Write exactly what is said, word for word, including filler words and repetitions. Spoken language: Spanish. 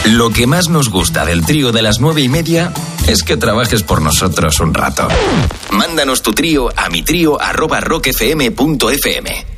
Lo que más nos gusta del trío de las nueve y media es que trabajes por nosotros un rato. Mándanos tu trío a mitrío arroba rock f m punto f m.